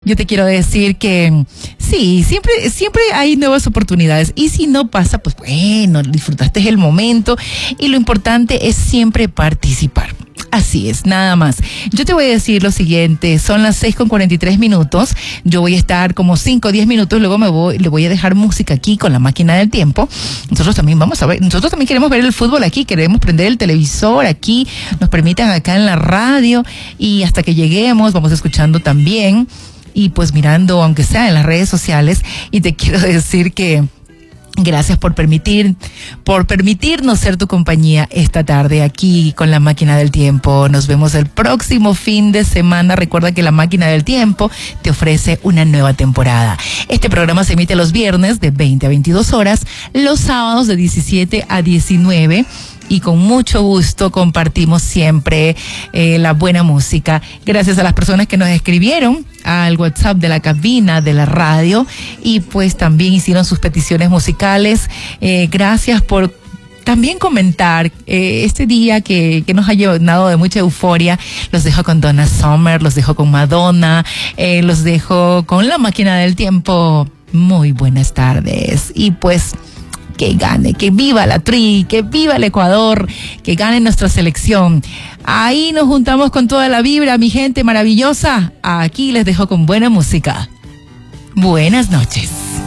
yo te quiero decir que sí, siempre hay nuevas oportunidades. Y si no pasa, pues bueno, disfrutaste el momento y lo importante es siempre participar. Así es, nada más. Yo te voy a decir lo siguiente, son las 6:43. Yo voy a estar como 5 o 10 minutos, luego le voy a dejar música aquí con la máquina del tiempo. Nosotros también vamos a ver, nosotros también queremos ver el fútbol aquí, queremos prender el televisor aquí, nos permitan acá en la radio y hasta que lleguemos vamos escuchando también y pues mirando, aunque sea en las redes sociales. Y te quiero decir que gracias por permitirnos ser tu compañía esta tarde aquí con la máquina del tiempo. Nos vemos el próximo fin de semana. Recuerda que la máquina del tiempo te ofrece una nueva temporada. Este programa se emite los viernes de 20 a 22 horas, los sábados de 17 a 19. Y con mucho gusto compartimos siempre la buena música. Gracias a las personas que nos escribieron al WhatsApp de la cabina de la radio y pues también hicieron sus peticiones musicales. Gracias por también comentar este día que nos ha llenado de mucha euforia. Los dejo con Donna Summer, los dejo con Madonna, los dejo con la máquina del tiempo. Muy buenas tardes. Y pues que gane, que viva la Tri, que viva el Ecuador, que gane nuestra selección. Ahí nos juntamos con toda la vibra, mi gente maravillosa. Aquí les dejo con buena música. Buenas noches.